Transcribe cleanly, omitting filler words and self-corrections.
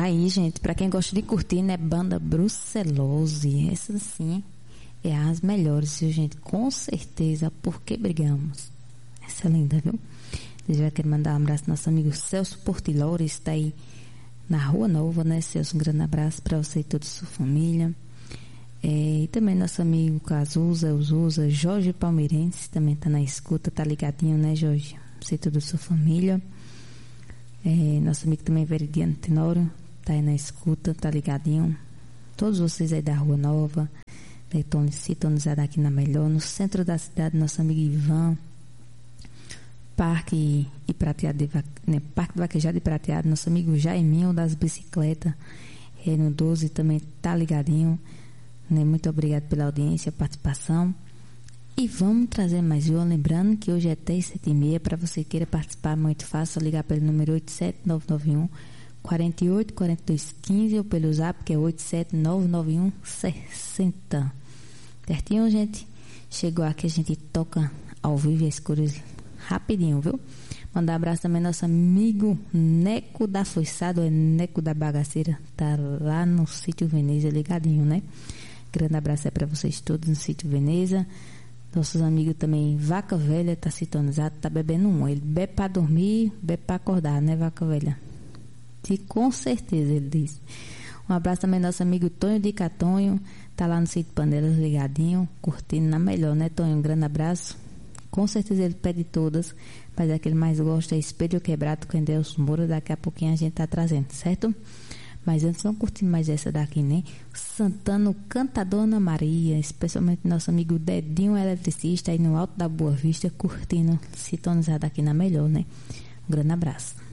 Aí, gente, pra quem gosta de curtir, né? Banda Brucelose. Essas, sim, é as melhores, viu, gente? Com certeza, Porque Brigamos. Essa é linda, viu? Eu já quero mandar um abraço ao nosso amigo Celso Portilori, está aí na Rua Nova, né, Celso? Um grande abraço para você e toda a sua família. E também nosso amigo Cazuza, Uzuza, Jorge Palmeirense, também está na escuta, tá ligadinho, né, Jorge? Você e toda a sua família. Nosso amigo também Veridiano Tenório, tá aí na escuta, tá ligadinho. Todos vocês aí da Rua Nova, sintonizado aqui na Melhor, no centro da cidade, nosso amigo Ivan. Parque e Prateado, né? Parque do Vaquejado e Prateado, nosso amigo Jaiminho das bicicletas, no 12 também tá ligadinho, né? Muito obrigado pela audiência, participação. E vamos trazer mais, viu? Lembrando que hoje é 7h30, para você queira participar, muito fácil, ligar pelo número 87991 48 42 15 ou pelo zap, que é 87991 60. Certinho, gente? Chegou aqui, a gente toca ao vivo as cores rapidinho, viu? Mandar um abraço também ao nosso amigo Neco da Foiçada, ou Neco da Bagaceira, tá lá no Sítio Veneza, ligadinho, né? Grande abraço aí pra vocês todos no Sítio Veneza. Nossos amigos também, Vaca Velha, tá sintonizado, tá bebendo um. Ele bebe pra dormir, bebe pra acordar, né, Vaca Velha? E com certeza, ele diz. Um abraço também ao nosso amigo Tonho de Catonho, tá lá no Sítio Panelas, ligadinho, curtindo na Melhor, né, Tonho? Um grande abraço. Com certeza ele pede todas, mas a que ele mais gosta é Espelho Quebrado com Endelson Moura. Daqui a pouquinho a gente tá trazendo, certo? Mas antes, vamos curtir mais essa daqui, né? Santana, Cantador Ana Maria, especialmente nosso amigo Dedinho Eletricista, aí no Alto da Boa Vista, curtindo, sintonizado aqui na Melhor, né? Um grande abraço.